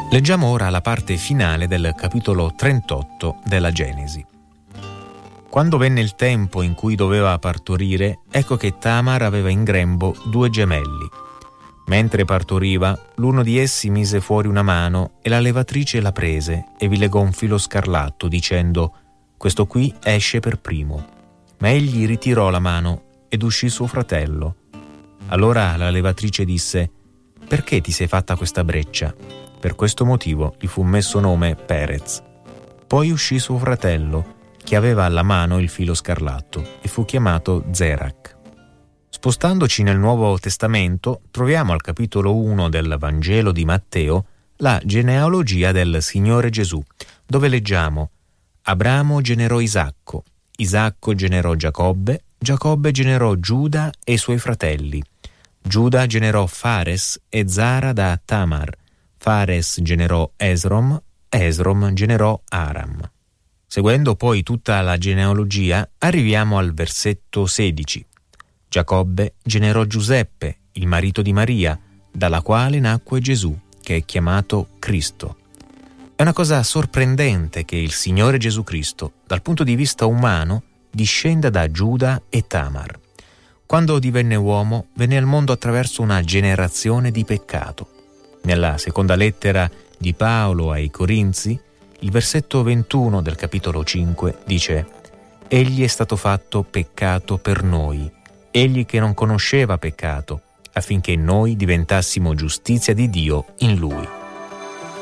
Leggiamo ora la parte finale del capitolo 38 della Genesi. Quando venne il tempo in cui doveva partorire, ecco che Tamar aveva in grembo 2 gemelli. Mentre partoriva, l'uno di essi mise fuori una mano e la levatrice la prese e vi legò un filo scarlatto, dicendo: «Questo qui esce per primo». Ma egli ritirò la mano ed uscì suo fratello. Allora la levatrice disse: «Perché ti sei fatta questa breccia?» Per questo motivo gli fu messo nome Perez. Poi uscì suo fratello, che aveva alla mano il filo scarlatto, e fu chiamato Zerach. Spostandoci nel Nuovo Testamento, troviamo al capitolo 1 del Vangelo di Matteo la genealogia del Signore Gesù, dove leggiamo: Abramo generò Isacco, Isacco generò Giacobbe, Giacobbe generò Giuda e i suoi fratelli. Giuda generò Fares e Zara da Tamar. Fares generò Esrom, Esrom generò Aram. Seguendo poi tutta la genealogia, arriviamo al versetto 16. Giacobbe generò Giuseppe, il marito di Maria, dalla quale nacque Gesù, che è chiamato Cristo. È una cosa sorprendente che il Signore Gesù Cristo, dal punto di vista umano, discenda da Giuda e Tamar. Quando divenne uomo, venne al mondo attraverso una generazione di peccato. Nella seconda lettera di Paolo ai Corinzi, il versetto 21 del capitolo 5 dice: «Egli è stato fatto peccato per noi, egli che non conosceva peccato, affinché noi diventassimo giustizia di Dio in lui».